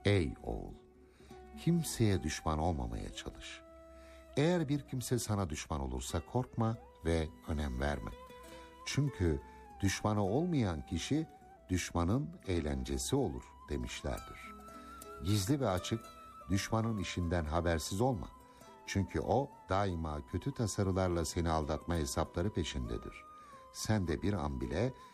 Ey oğul! Kimseye düşman olmamaya çalış. Eğer bir kimse sana düşman olursa korkma ve önem verme. Çünkü düşmanı olmayan kişi düşmanın eğlencesi olur demişlerdir. Gizli ve açık düşmanın işinden habersiz olma. Çünkü o daima kötü tasarılarla seni aldatma hesapları peşindedir. Sen de bir an bile